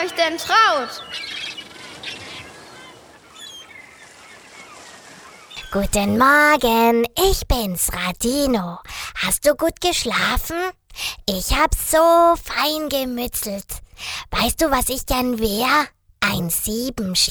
euch denn traut. Guten Morgen, ich bin's, Radino. Hast du gut geschlafen? Ich hab so fein gemützelt. Weißt du, was ich gern wär? Ein Siebenschläfer.